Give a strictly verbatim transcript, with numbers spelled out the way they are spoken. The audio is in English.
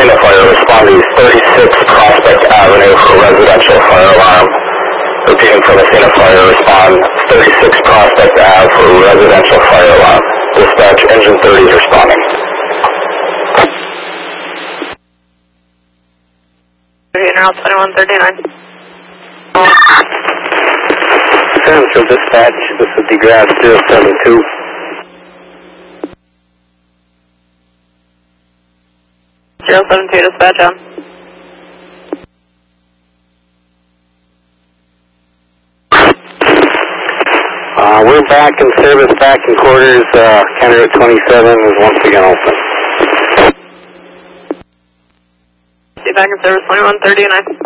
Messina Fire, respond to thirty-six Prospect Avenue for residential fire alarm. Repeating for Messina Fire, respond thirty-six Prospect Ave for residential fire alarm. Dispatch, engine thirty is responding. General twenty-one thirty-nine. Central Dispatch, this is DeGrasse zero seven two. zero seven two dispatch on. Uh, we're back in service, back in quarters. Uh, Candidate twenty-seven is once again open. See back in service twenty-one thirty-nine.